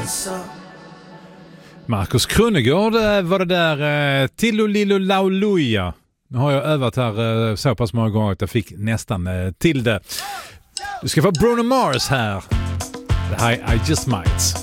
Markus Krunegård var det där Tillo Lillo Lauluja. Nu har jag övat här så pass många gånger att jag fick nästan till det. Du ska få Bruno Mars här. Det här är I Just Might.